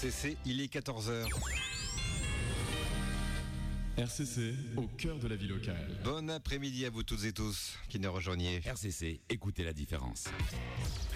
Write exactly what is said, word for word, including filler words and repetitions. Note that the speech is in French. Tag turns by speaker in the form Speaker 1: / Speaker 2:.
Speaker 1: C C, il est quatorze heures.
Speaker 2: R C C, au cœur de la vie locale.
Speaker 1: Bon après-midi à vous toutes et tous qui nous rejoigniez.
Speaker 3: R C C, écoutez la différence.